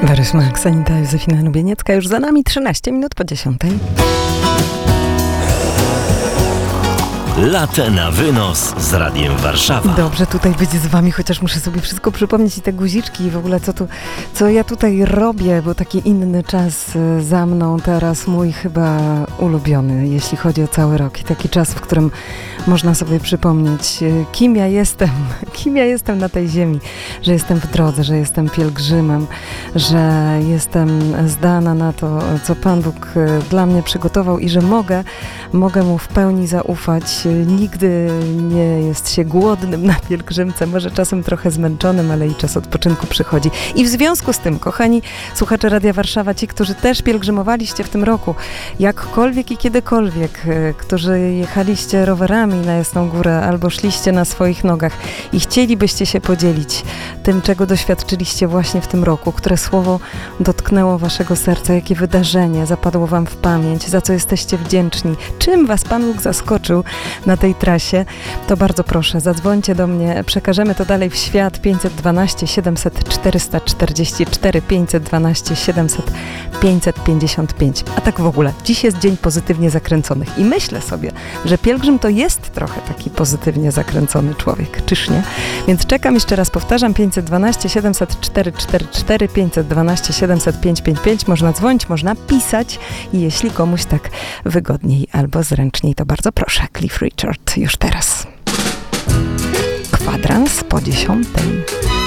Borys Max, Anita Józefina Lubieniecka. Już za nami 13 minut po 10. Latę na wynos z Radiem Warszawa. Dobrze tutaj być z wami, chociaż muszę sobie wszystko przypomnieć i te guziczki i w ogóle co ja tutaj robię, bo taki inny czas za mną teraz, mój chyba ulubiony, jeśli chodzi o cały rok. I taki czas, w którym można sobie przypomnieć, kim ja jestem na tej ziemi, że jestem w drodze, że jestem pielgrzymem, że jestem zdana na to, co Pan Bóg dla mnie przygotował i że mogę Mu w pełni zaufać. Nigdy nie jest się głodnym na pielgrzymce, może czasem trochę zmęczonym, ale i czas odpoczynku przychodzi. I w związku z tym, kochani słuchacze Radia Warszawa, ci, którzy też pielgrzymowaliście w tym roku, jakkolwiek i kiedykolwiek, którzy jechaliście rowerami na Jasną Górę albo szliście na swoich nogach i chcielibyście się podzielić tym, czego doświadczyliście właśnie w tym roku, które słowo dotknęło waszego serca, jakie wydarzenie zapadło wam w pamięć, za co jesteście wdzięczni, czym was Pan Bóg zaskoczył na tej trasie, to bardzo proszę, zadzwońcie do mnie, przekażemy to dalej w świat. 512 700 444, 512 700 555. A tak w ogóle, dziś jest dzień pozytywnie zakręconych i myślę sobie, że pielgrzym to jest trochę taki pozytywnie zakręcony człowiek, czyż nie? Więc czekam, jeszcze raz powtarzam, 512 700 444, 512 700 555. Można dzwonić, można pisać i jeśli komuś tak wygodniej albo zręczniej, to bardzo proszę. Cliff Richard już teraz. Kwadrans po 10.